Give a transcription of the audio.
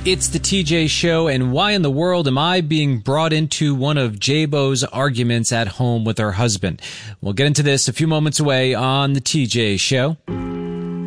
It's the TJ Show, and why in the world am I being brought into one of J-Bo's arguments at home with her husband? We'll get into this a few moments away on the TJ Show.